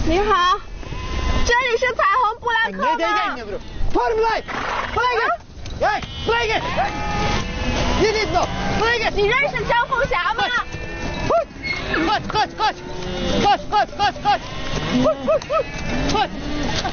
你好，这里是彩虹布兰克吗？你认识江凤霞吗？ 快！